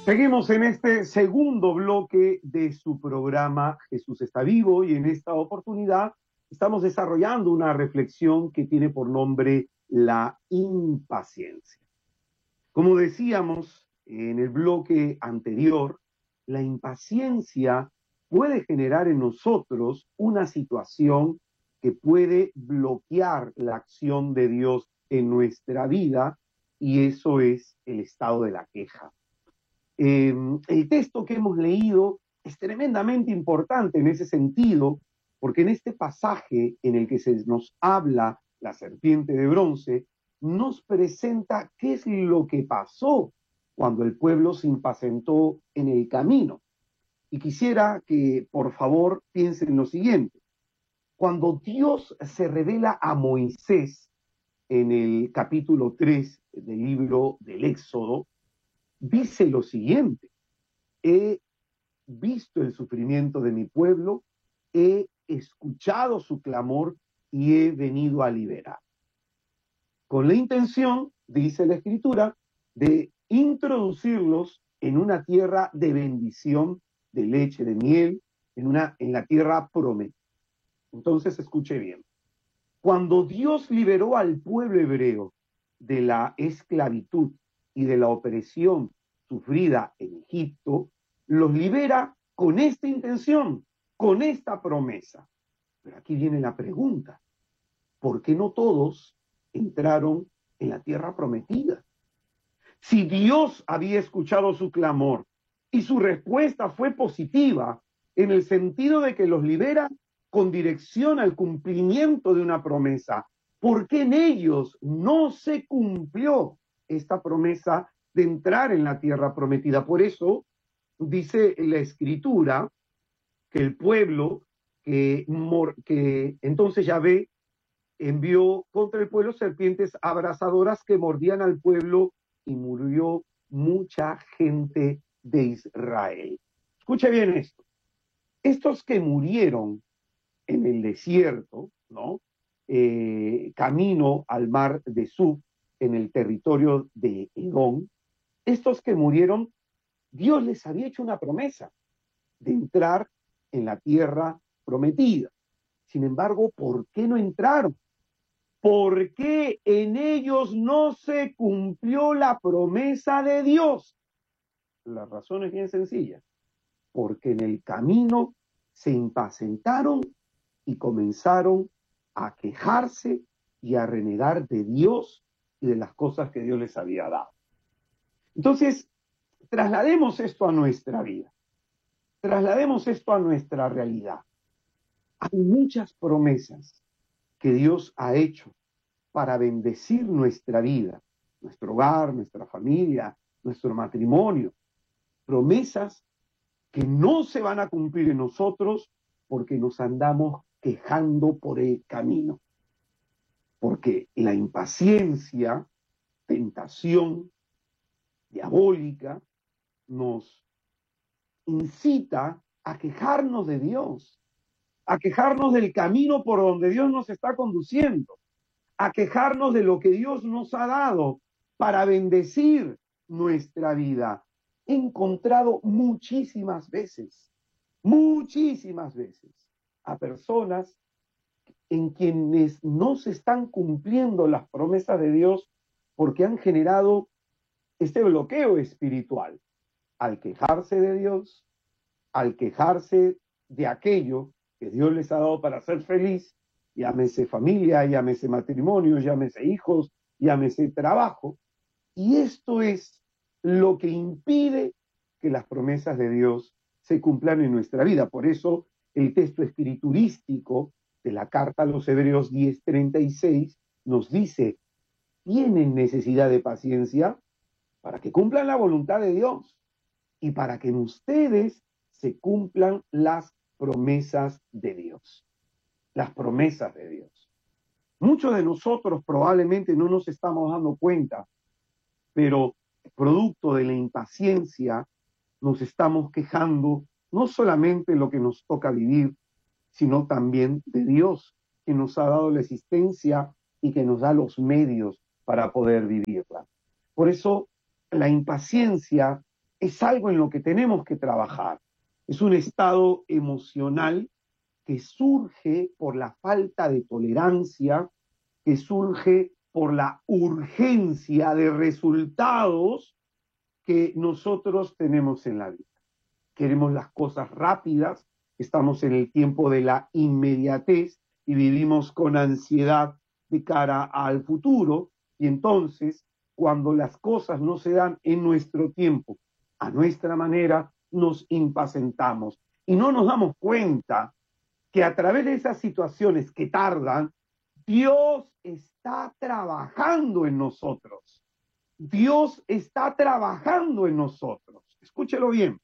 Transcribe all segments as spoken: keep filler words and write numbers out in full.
Seguimos en este segundo bloque de su programa Jesús está vivo, y en esta oportunidad estamos desarrollando una reflexión que tiene por nombre la impaciencia. Como decíamos en el bloque anterior, la impaciencia puede generar en nosotros una situación que puede bloquear la acción de Dios en nuestra vida, y eso es el estado de la queja. Eh, el texto que hemos leído es tremendamente importante en ese sentido, porque en este pasaje en el que se nos habla la serpiente de bronce, nos presenta qué es lo que pasó cuando el pueblo se impacientó en el camino. Y quisiera que, por favor, piensen lo siguiente. Cuando Dios se revela a Moisés en el capítulo tres del libro del Éxodo, dice lo siguiente: he visto el sufrimiento de mi pueblo, he escuchado su clamor y he venido a liberar. Con la intención, dice la Escritura, de introducirlos en una tierra de bendición, de leche, de miel, en, una, en la tierra prometida. Entonces, escuche bien. Cuando Dios liberó al pueblo hebreo de la esclavitud y de la opresión sufrida en Egipto, los libera con esta intención, con esta promesa. Pero aquí viene la pregunta: ¿por qué no todos entraron en la tierra prometida? Si Dios había escuchado su clamor y su respuesta fue positiva, en el sentido de que los libera con dirección al cumplimiento de una promesa, ¿por qué en ellos no se cumplió esta promesa de entrar en la tierra prometida? Por eso dice la Escritura que el pueblo, que, que entonces Yahvé envió contra el pueblo serpientes abrasadoras que mordían al pueblo, y murió mucha gente de Israel. Escuche bien esto. Estos que murieron en el desierto, ¿no? Eh, camino al mar de Suf, en el territorio de Edom, estos que murieron, Dios les había hecho una promesa de entrar en la tierra prometida. Sin embargo, ¿por qué no entraron? ¿Por qué en ellos no se cumplió la promesa de Dios? La razón es bien sencilla. Porque en el camino se impacientaron y comenzaron a quejarse y a renegar de Dios y de las cosas que Dios les había dado. Entonces, traslademos esto a nuestra vida. Traslademos esto a nuestra realidad. Hay muchas promesas que Dios ha hecho para bendecir nuestra vida, nuestro hogar, nuestra familia, nuestro matrimonio. Promesas que no se van a cumplir en nosotros porque nos andamos quejando por el camino. Porque la impaciencia, tentación diabólica, nos incita a quejarnos de Dios, a quejarnos del camino por donde Dios nos está conduciendo, a quejarnos de lo que Dios nos ha dado para bendecir nuestra vida. He encontrado muchísimas veces, muchísimas veces, a personas en quienes no se están cumpliendo las promesas de Dios porque han generado este bloqueo espiritual al quejarse de Dios, al quejarse de aquello que Dios les ha dado para ser feliz, llámese familia, llámese matrimonio, llámese hijos, llámese trabajo. Y esto es lo que impide que las promesas de Dios se cumplan en nuestra vida. Por eso el texto escriturístico de la carta a los Hebreos diez treinta y seis nos dice: tienen necesidad de paciencia para que cumplan la voluntad de Dios y para que en ustedes se cumplan las promesas de Dios. Las promesas de Dios. Muchos de nosotros probablemente no nos estamos dando cuenta, pero producto de la impaciencia nos estamos quejando no solamente de lo que nos toca vivir, sino también de Dios, que nos ha dado la existencia y que nos da los medios para poder vivirla. Por eso la impaciencia es algo en lo que tenemos que trabajar. Es un estado emocional que surge por la falta de tolerancia, que surge por la urgencia de resultados que nosotros tenemos en la vida. Queremos las cosas rápidas, estamos en el tiempo de la inmediatez y vivimos con ansiedad de cara al futuro, y entonces, cuando las cosas no se dan en nuestro tiempo, a nuestra manera, nos impacientamos y no nos damos cuenta que a través de esas situaciones que tardan, Dios está trabajando en nosotros. Dios está trabajando en nosotros. Escúchelo bien.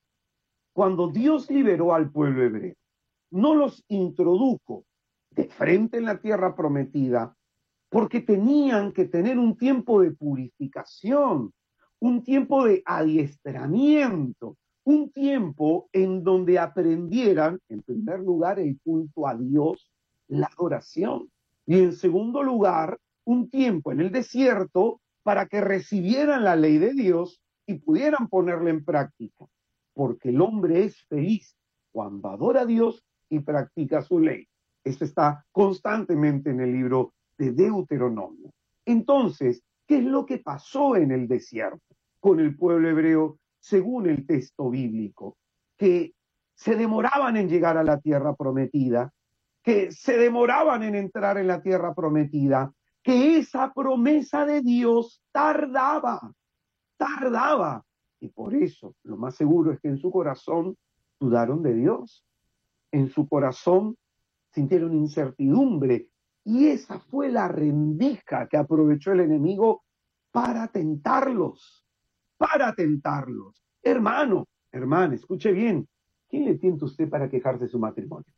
Cuando Dios liberó al pueblo hebreo, no los introdujo de frente en la tierra prometida, porque tenían que tener un tiempo de purificación, un tiempo de adiestramiento, un tiempo en donde aprendieran, en primer lugar, el culto a Dios, la oración, y en segundo lugar, un tiempo en el desierto para que recibieran la ley de Dios y pudieran ponerla en práctica, porque el hombre es feliz cuando adora a Dios y practica su ley. Esto está constantemente en el libro de Deuteronomio. Entonces, ¿qué es lo que pasó en el desierto con el pueblo hebreo según el texto bíblico? Que se demoraban en llegar a la tierra prometida, que se demoraban en entrar en la tierra prometida, que esa promesa de Dios tardaba, tardaba. Y por eso, lo más seguro es que en su corazón dudaron de Dios. En su corazón sintieron incertidumbre. Y esa fue la rendija que aprovechó el enemigo para tentarlos, para tentarlos. Hermano, hermana, escuche bien. ¿Quién le tienta a usted para quejarse de su matrimonio?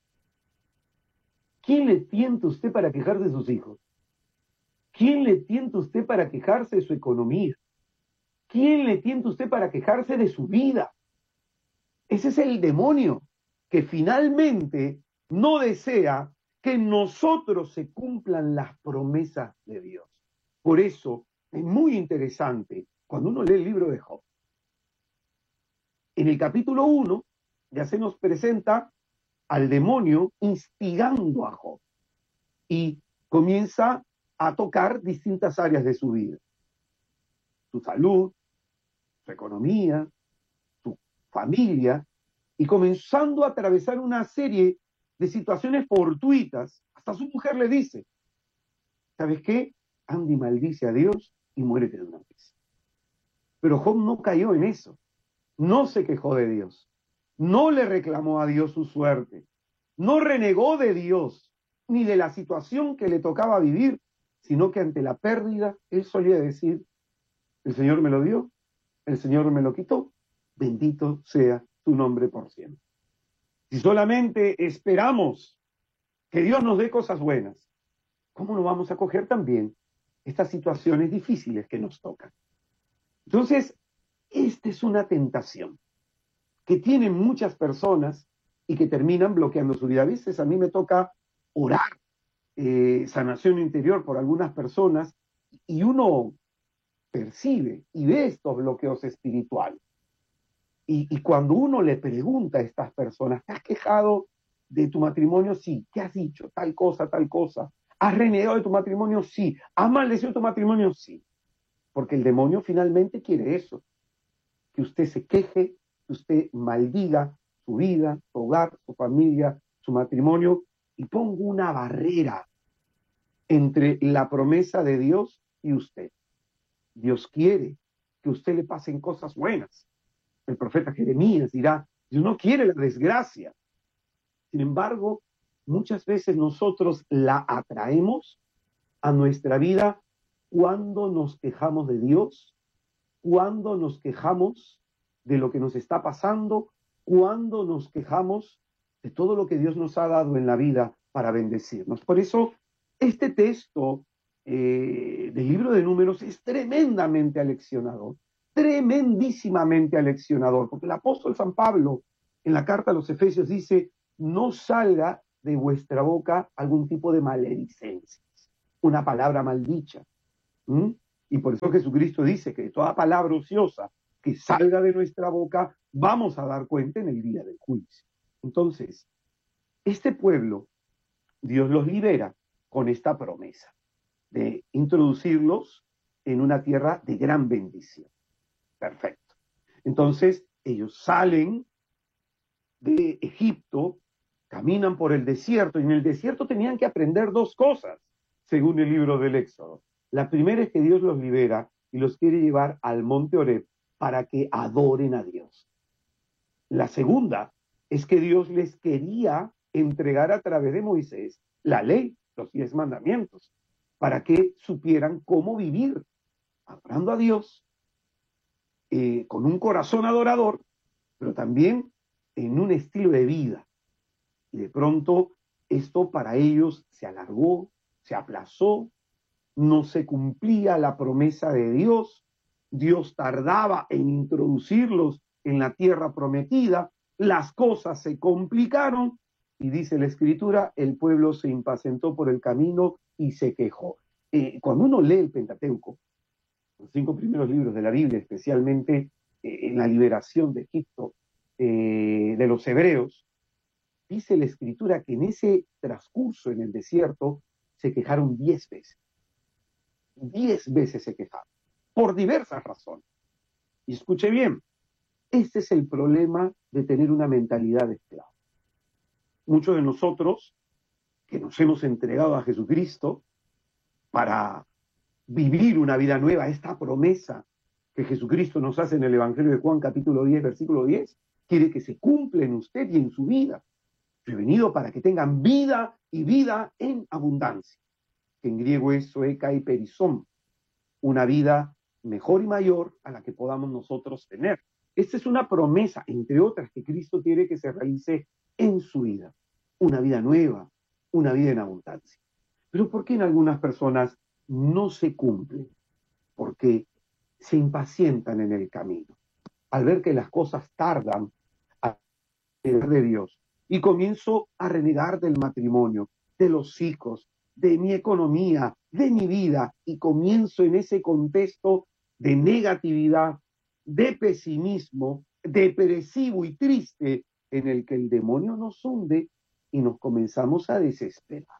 ¿Quién le tienta a usted para quejarse de sus hijos? ¿Quién le tienta a usted para quejarse de su economía? ¿Quién le tienta a usted para quejarse de su vida? Ese es el demonio que finalmente no desea que en nosotros se cumplan las promesas de Dios. Por eso es muy interesante cuando uno lee el libro de Job. En el capítulo uno ya se nos presenta al demonio instigando a Job y comienza a tocar distintas áreas de su vida. Su salud, su economía, su familia, y comenzando a atravesar una serie de situaciones fortuitas. Hasta su mujer le dice, ¿sabes qué? Anda y maldice a Dios y muérete de una vez. Pero Job no cayó en eso, no se quejó de Dios, no le reclamó a Dios su suerte, no renegó de Dios ni de la situación que le tocaba vivir, sino que ante la pérdida, él solía decir, el Señor me lo dio, el Señor me lo quitó, bendito sea tu nombre por siempre. Si solamente esperamos que Dios nos dé cosas buenas, ¿cómo no vamos a coger también estas situaciones difíciles que nos tocan? Entonces, esta es una tentación que tienen muchas personas y que terminan bloqueando su vida. A veces a mí me toca orar eh, sanación interior por algunas personas y uno percibe y ve estos bloqueos espirituales. Y, y cuando uno le pregunta a estas personas, ¿te has quejado de tu matrimonio? Sí. ¿Qué has dicho? Tal cosa, tal cosa. ¿Has renegado de tu matrimonio? Sí. ¿Has maldecido tu matrimonio? Sí. Porque el demonio finalmente quiere eso. Que usted se queje, que usted maldiga su vida, su hogar, su familia, su matrimonio, y ponga una barrera entre la promesa de Dios y usted. Dios quiere que a usted le pasen cosas buenas. El profeta Jeremías dirá, Dios no quiere la desgracia. Sin embargo, muchas veces nosotros la atraemos a nuestra vida cuando nos quejamos de Dios, cuando nos quejamos de lo que nos está pasando, cuando nos quejamos de todo lo que Dios nos ha dado en la vida para bendecirnos. Por eso, este texto eh, del libro de Números es tremendamente aleccionador. Tremendísimamente aleccionador, porque el apóstol San Pablo en la carta a los Efesios dice, no salga de vuestra boca algún tipo de maledicencia, una palabra maldicha. ¿Mm? Y por eso Jesucristo dice que toda palabra ociosa que salga de nuestra boca, vamos a dar cuenta en el día del juicio. Entonces, este pueblo, Dios los libera con esta promesa de introducirlos en una tierra de gran bendición. Perfecto. Entonces, ellos salen de Egipto, caminan por el desierto, y en el desierto tenían que aprender dos cosas, según el libro del Éxodo. La primera es que Dios los libera y los quiere llevar al monte Horeb para que adoren a Dios. La segunda es que Dios les quería entregar a través de Moisés la ley, los diez mandamientos, para que supieran cómo vivir, adorando a Dios, eh, con un corazón adorador, pero también en un estilo de vida. Y de pronto esto para ellos se alargó, se aplazó, no se cumplía la promesa de Dios, Dios tardaba en introducirlos en la tierra prometida, las cosas se complicaron y dice la Escritura, el pueblo se impacientó por el camino y se quejó. Eh, cuando uno lee el Pentateuco, los cinco primeros libros de la Biblia, especialmente eh, en la liberación de Egipto, eh, de los hebreos, dice la Escritura que en ese transcurso en el desierto se quejaron diez veces. Diez veces se quejaron, por diversas razones. Y escuche bien, este es el problema de tener una mentalidad de esclavo. Muchos de nosotros que nos hemos entregado a Jesucristo para vivir una vida nueva, esta promesa que Jesucristo nos hace en el Evangelio de Juan capítulo diez, versículo diez, quiere que se cumpla en usted y en su vida. Yo he venido para que tengan vida y vida en abundancia, que en griego es zoeka y perizón, una vida mejor y mayor a la que podamos nosotros tener. Esta es una promesa, entre otras, que Cristo quiere que se realice en su vida. Una vida nueva, una vida en abundancia. Pero ¿por qué en algunas personas no se cumple? Porque se impacientan en el camino. Al ver que las cosas tardan a llegar de Dios. Y comienzo a renegar del matrimonio, de los hijos, de mi economía, de mi vida. Y comienzo en ese contexto de negatividad, de pesimismo, depresivo y triste, en el que el demonio nos hunde y nos comenzamos a desesperar.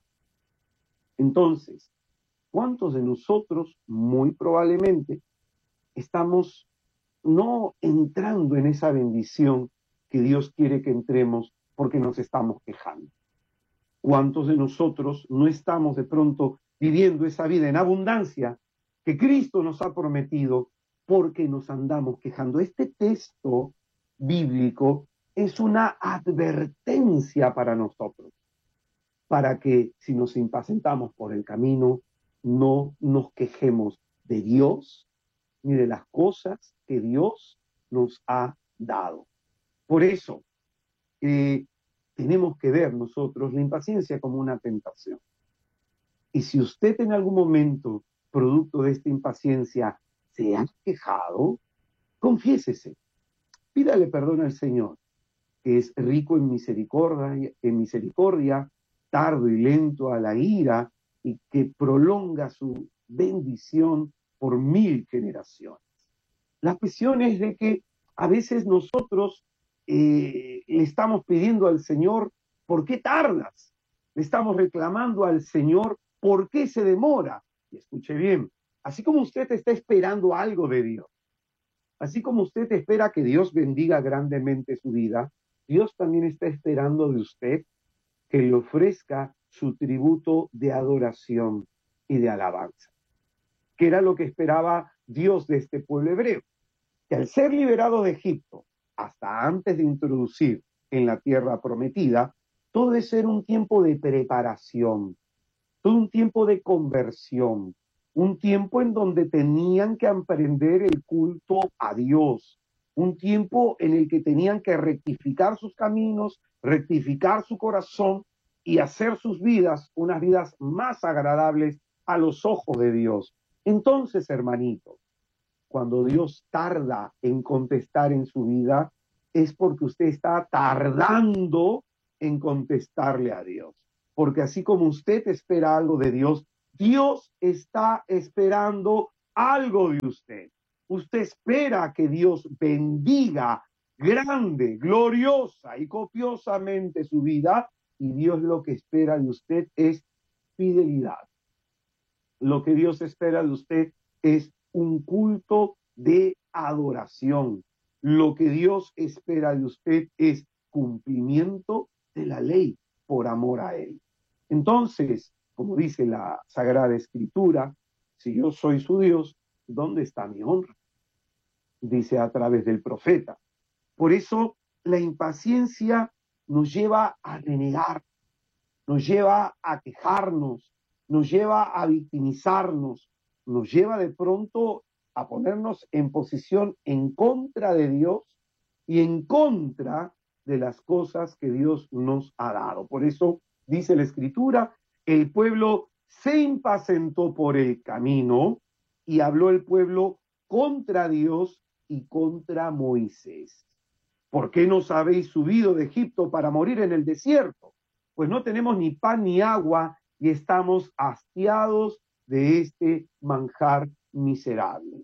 Entonces, ¿cuántos de nosotros, muy probablemente, estamos no entrando en esa bendición que Dios quiere que entremos porque nos estamos quejando? ¿Cuántos de nosotros no estamos de pronto viviendo esa vida en abundancia que Cristo nos ha prometido porque nos andamos quejando? Este texto bíblico es una advertencia para nosotros, para que si nos impacientamos por el camino, no nos quejemos de Dios ni de las cosas que Dios nos ha dado. Por eso, eh, tenemos que ver nosotros la impaciencia como una tentación. Y si usted en algún momento, producto de esta impaciencia, se ha quejado, confiésese, pídale perdón al Señor, que es rico en misericordia, en misericordia, tardo y lento a la ira, y que prolonga su bendición por mil generaciones. La cuestión es de que a veces nosotros eh, le estamos pidiendo al Señor, ¿por qué tardas? Le estamos reclamando al Señor, ¿por qué se demora? Y escuche bien, así como usted está esperando algo de Dios, así como usted espera que Dios bendiga grandemente su vida, Dios también está esperando de usted que le ofrezca su tributo de adoración y de alabanza, que era lo que esperaba Dios de este pueblo hebreo, que al ser liberado de Egipto, hasta antes de introducir en la tierra prometida, todo debe ser un tiempo de preparación, todo un tiempo de conversión, un tiempo en donde tenían que aprender el culto a Dios, un tiempo en el que tenían que rectificar sus caminos, rectificar su corazón y hacer sus vidas unas vidas más agradables a los ojos de Dios. Entonces, hermanito, cuando Dios tarda en contestar en su vida, es porque usted está tardando en contestarle a Dios. Porque así como usted espera algo de Dios, Dios está esperando algo de usted. usted espera que Dios bendiga grande, gloriosa y copiosamente su vida, y Dios lo que espera de usted es fidelidad. Lo que Dios espera de usted es un culto de adoración. Lo que Dios espera de usted es cumplimiento de la ley por amor a Él. Entonces, como dice la Sagrada Escritura, si yo soy su Dios, ¿dónde está mi honra? Dice a través del profeta. Por eso la impaciencia nos lleva a renegar, nos lleva a quejarnos, nos lleva a victimizarnos, nos lleva de pronto a ponernos en posición en contra de Dios y en contra de las cosas que Dios nos ha dado. Por eso dice la Escritura, el pueblo se impacientó por el camino y habló el pueblo contra Dios y contra Moisés. ¿Por qué nos habéis subido de Egipto para morir en el desierto? Pues no tenemos ni pan ni agua y estamos hastiados de este manjar miserable.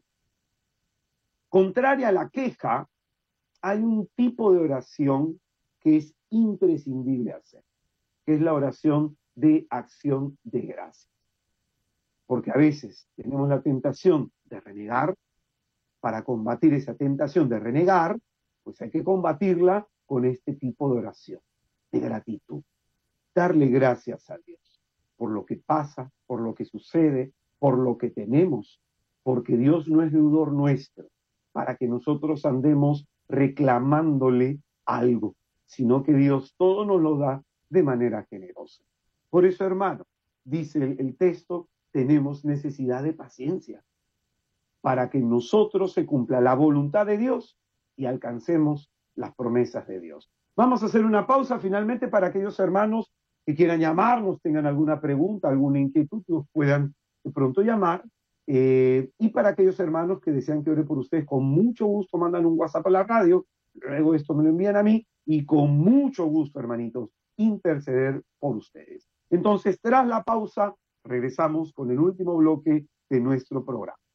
Contraria a la queja, hay un tipo de oración que es imprescindible hacer, que es la oración de acción de gracias. Porque a veces tenemos la tentación de renegar. Para combatir esa tentación de renegar, pues hay que combatirla con este tipo de oración, de gratitud. Darle gracias a Dios por lo que pasa, por lo que sucede, por lo que tenemos, porque Dios no es deudor nuestro, para que nosotros andemos reclamándole algo, sino que Dios todo nos lo da de manera generosa. Por eso, hermano, dice el, el texto, tenemos necesidad de paciencia, para que en nosotros se cumpla la voluntad de Dios y alcancemos las promesas de Dios. Vamos a hacer una pausa finalmente para aquellos hermanos que quieran llamarnos, tengan alguna pregunta, alguna inquietud, nos puedan de pronto llamar. Eh, y para aquellos hermanos que desean que ore por ustedes, con mucho gusto mandan un WhatsApp a la radio, luego esto me lo envían a mí y con mucho gusto, hermanitos, interceder por ustedes. Entonces, tras la pausa, regresamos con el último bloque de nuestro programa.